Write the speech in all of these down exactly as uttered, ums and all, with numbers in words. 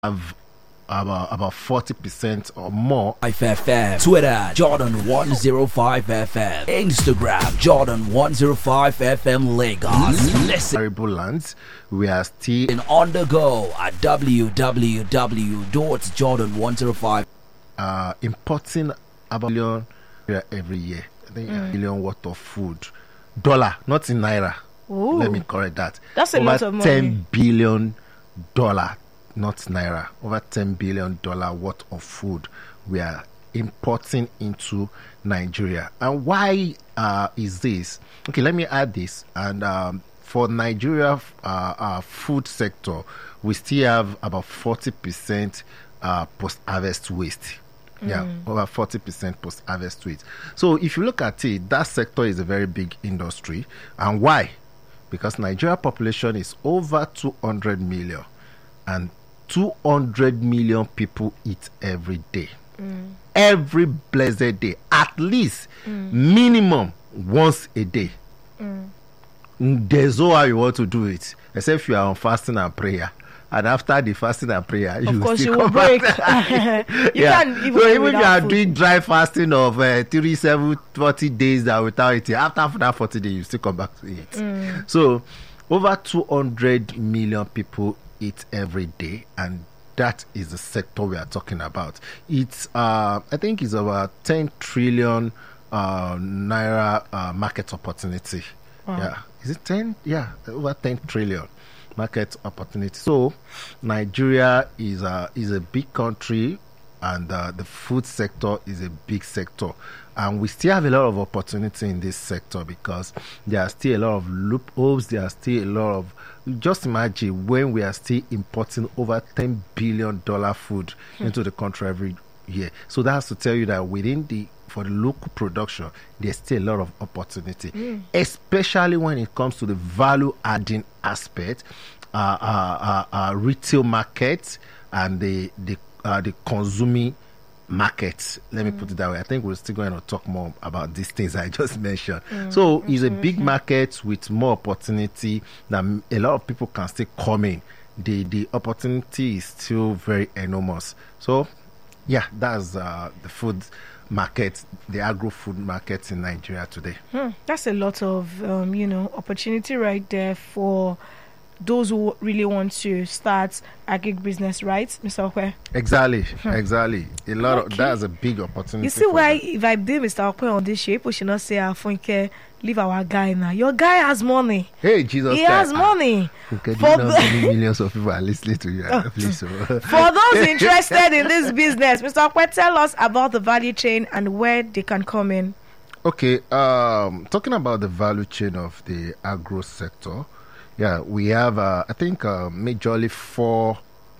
have about about forty percent or more. F M, Twitter Jordan one oh five F M, Instagram Jordan one oh five F M Lagos. Listen, Arable lands, we are still in on the go at w w w dot jordan one oh five. uh, importing about a billion every year. I think a billion worth of food, dollar, not in naira. Ooh. Let me correct that. That's a Over lot of money. ten billion dollar, not naira. Over ten billion dollar worth of food we are importing into Nigeria. And why uh, is this? Okay, let me add this. And um, for Nigeria, uh, our food sector, we still have about forty percent uh, post-harvest waste. Yeah, over forty percent post-harvest waste. So if you look at it, that sector is a very big industry. And why? Because Nigeria population is over two hundred million, and two hundred million people eat every day. Mm. Every blessed day, at least mm. minimum once a day. Mm. There's no how you want to do it, except if you are on fasting and prayer. And after the fasting and prayer, Of you course, still you will come break. back. You Yeah. can't even So do even if you without are food. doing dry fasting of uh, three, seven, forty days that without eating, after that forty days, you still come back to eat. Mm. So over two hundred million people eat every day, and that is the sector we are talking about. It's, uh, I think, it's about ten trillion uh, naira uh, market opportunity. Wow. Yeah, is it ten? Yeah, over ten trillion market opportunity. So Nigeria is a is a big country, and uh, the food sector is a big sector, and we still have a lot of opportunity in this sector because there are still a lot of loopholes. There are still a lot of, just imagine when we are still importing over ten billion dollar food hmm. into the country every year. So that's to tell you that within the for the local production, there's still a lot of opportunity, mm. especially when it comes to the value adding aspect, uh, uh, uh, uh, retail market, and the the uh, the consuming market. Let me mm. put it that way. I think we're still going to talk more about these things I just mentioned. Mm. So mm-hmm. it's a big market with more opportunity that a lot of people can still come in. The the opportunity is still very enormous. So yeah, that's uh, the food market, the agro-food market in Nigeria today. Hmm, that's a lot of, um, you know, opportunity right there for those who really want to start agri business, right, Mister Okwe? Exactly, hmm. exactly. A lot okay. of that's a big opportunity. You see for why them. if I did Mister Okwe on this show, people should not say, "Ah, Funke, leave our guy now." Your guy has money. Hey, Jesus! He Christ. has money. Okay, For do you know the- how many millions of people are listening to you? Please, so. For those interested in this business, Mister Okwe, tell us about the value chain and where they can come in. Okay, um, talking about the value chain of the agro sector, yeah, we have, uh, I think, uh, majorly four.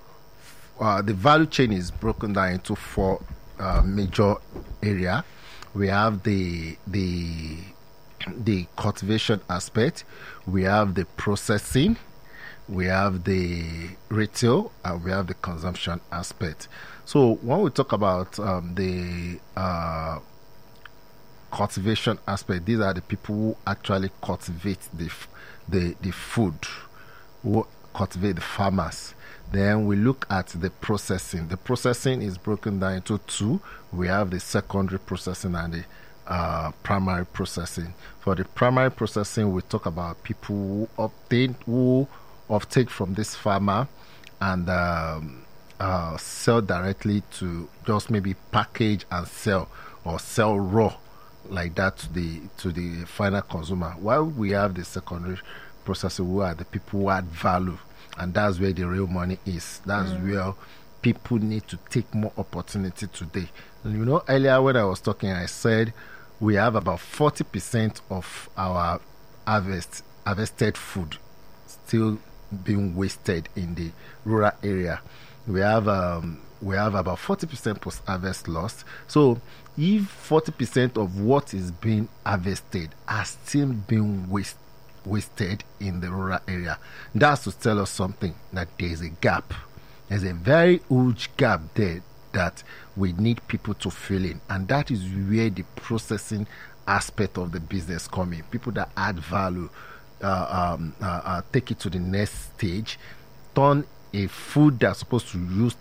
Uh, the value chain is broken down into four uh, major area. We have the the the cultivation aspect, we have the processing, we have the retail, and we have the consumption aspect. So when we talk about um, the uh, cultivation aspect, these are the people who actually cultivate the f- the the food, who cultivate the farmers. Then we look at the processing. The processing is broken down into two. We have the secondary processing and the uh, primary processing. For the primary processing, we talk about people who obtain, who obtain from this farmer and um, uh, sell directly to just maybe package and sell, or sell raw like that to the to the final consumer. While we have the secondary processing, who are the people who add value. And that's where the real money is. That's mm. where people need to take more opportunity today. And you know, earlier when I was talking, I said we have about forty percent of our harvest, harvested food still being wasted in the rural area. We have um, we have about forty percent post-harvest loss. So if forty percent of what is being harvested are still being wasted, wasted in the rural area, that's to tell us something, that there's a gap. There's a very huge gap there that we need people to fill in, and that is where the processing aspect of the business come in. People that add value, uh, um, uh, uh, take it to the next stage, turn a food that's supposed to use